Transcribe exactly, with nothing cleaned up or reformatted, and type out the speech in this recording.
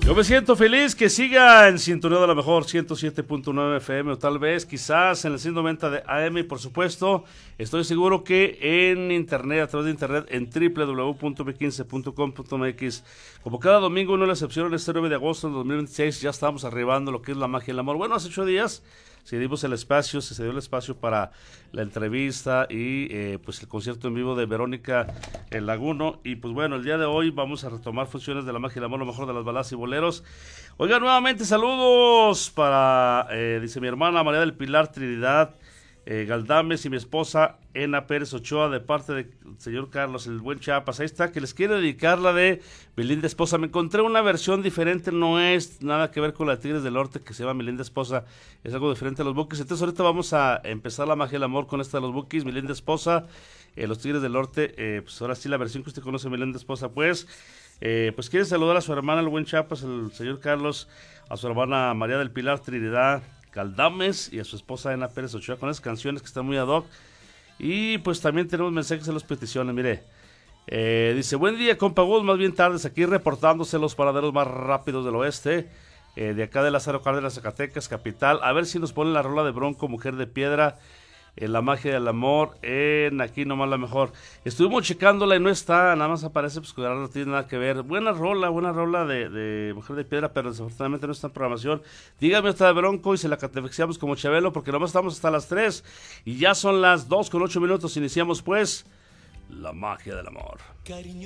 Yo me siento feliz que siga en sintonía de la mejor ciento siete punto nueve F M o tal vez quizás en el ciento noventa de A M y por supuesto estoy seguro que en internet, a través de internet en doble u doble u doble u punto b quince punto com punto m x. Como cada domingo, no la excepción, en este nueve de agosto de dos mil veintiséis ya estamos arribando lo que es la magia del amor. Bueno, hace ocho días se dimos el espacio, se dio el espacio para la entrevista y eh, pues el concierto en vivo de Verónica el Laguno. Y pues bueno, el día de hoy vamos a retomar funciones de la magia del amor, lo mejor de las baladas y boleros. Oiga, nuevamente saludos para, eh, dice mi hermana María del Pilar Trinidad eh, Galdames y mi esposa Ena Pérez Ochoa, de parte del señor Carlos, el buen Chiapas. Ahí está, que les quiere dedicar la de Mi linda esposa. Me encontré una versión diferente, no es nada que ver con la Tigres del Norte, que se llama Mi linda esposa, es algo diferente a los Bukis. Entonces ahorita vamos a empezar la magia del amor con esta de los Bukis, Mi linda esposa, eh, los Tigres del Norte. Eh, pues ahora sí, la versión que usted conoce, Mi linda esposa, pues eh, pues quiere saludar a su hermana, el buen Chiapas, el señor Carlos, a su hermana María del Pilar Trinidad Galdames y a su esposa Ena Pérez Ochoa, con esas canciones que están muy ad hoc. Y pues también tenemos mensajes en las peticiones, mire. Eh, dice, buen día, compa Gus, más bien tardes, aquí reportándose los paraderos más rápidos del oeste, eh, de acá de Lázaro Cárdenas, Zacatecas, capital. A ver si nos ponen la rola de Bronco, Mujer de Piedra, eh, la magia del amor, en aquí nomás la mejor. Estuvimos checándola y no está, nada más aparece, pues que ahora no tiene nada que ver. Buena rola, buena rola de, de Mujer de Piedra, pero desafortunadamente no está en programación. Dígame esta de Bronco y se la catefixiamos como Chabelo, porque nomás estamos hasta las tres y ya son las dos con ocho minutos. Iniciamos pues la magia del amor. Cariño.